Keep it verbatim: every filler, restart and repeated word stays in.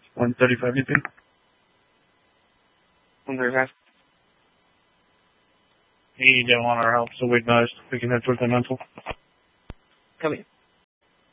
one thirty-five D P. one thirty-five. He didn't want our help, so we advised we can head towards the mental. Copy.